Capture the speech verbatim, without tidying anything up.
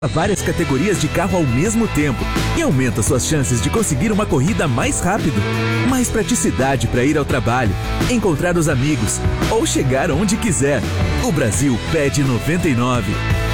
várias categorias de carro ao mesmo tempo e aumenta suas chances de conseguir uma corrida mais rápido. Mais praticidade para ir ao trabalho, encontrar os amigos ou chegar onde quiser. O Brasil pede noventa e nove.